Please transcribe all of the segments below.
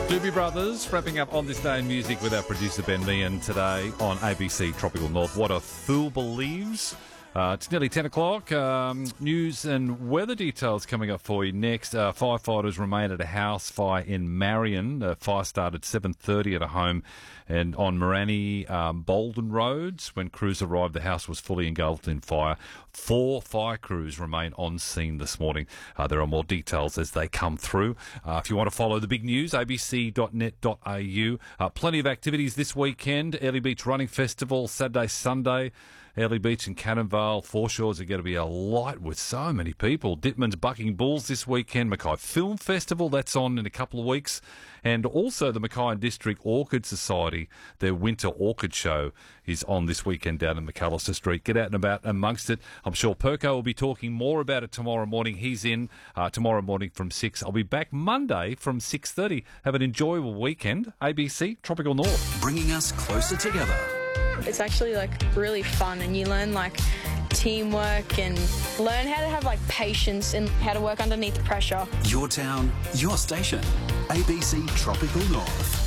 Doobie Brothers wrapping up on this day in music with our producer Ben Meehan today on ABC Tropical North. What a Fool Believes. It's nearly 10 o'clock. News and weather details coming up for you next. Firefighters remain at a house fire in Marion. The fire started 7:30 at a home and on Morani Bolden Roads. When crews arrived, the house was fully engulfed in fire. 4 fire crews remain on scene this morning. There are more details as they come through. If you want to follow the big news, abc.net.au. Plenty of activities this weekend. Airlie Beach Running Festival, Saturday, Sunday. Airlie Beach and Cannonvale foreshores are going to be alight with so many people. Dittman's Bucking Bulls this weekend. Mackay Film Festival, that's on in a couple of weeks. And also the Mackay District Orchid Society, their Winter Orchid Show is on this weekend down in McAllister Street. Get out and about amongst it. I'm sure Perko will be talking more about it tomorrow morning. He's in tomorrow morning from 6. I'll be back Monday from 6:30. Have an enjoyable weekend. ABC Tropical North. Bringing us closer together. It's actually really fun, and you learn teamwork and learn how to have patience and how to work underneath pressure. Your town, your station. ABC Tropical North.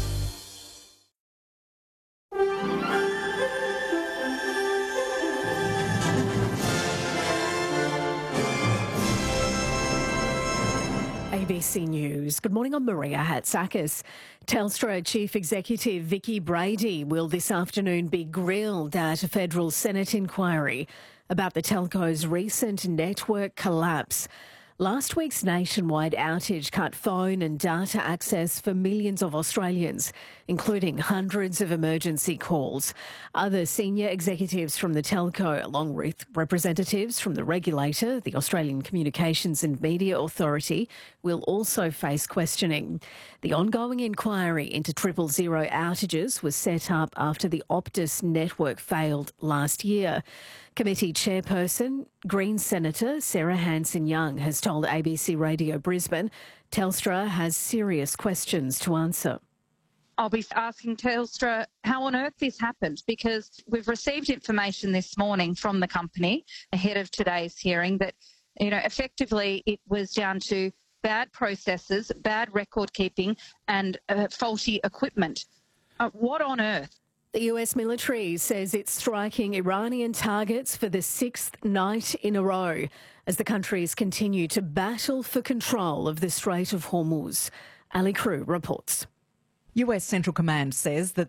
ABC News. Good morning, I'm Maria Hatzakis. Telstra Chief Executive Vicki Brady will this afternoon be grilled at a federal Senate inquiry about the telco's recent network collapse. Last week's nationwide outage cut phone and data access for millions of Australians, including hundreds of emergency calls. Other senior executives from the telco, along with representatives from the regulator, the Australian Communications and Media Authority, will also face questioning. The ongoing inquiry into 000 outages was set up after the Optus network failed last year. Committee chairperson, Greens Senator Sarah Hanson-Young has told ABC Radio Brisbane Telstra has serious questions to answer. I'll be asking Telstra how on earth this happened, because we've received information this morning from the company ahead of today's hearing that, effectively it was down to bad processes, bad record keeping and faulty equipment. What on earth? The US military says it's striking Iranian targets for the 6th night in a row as the countries continue to battle for control of the Strait of Hormuz. Ali Crew reports. US Central Command says that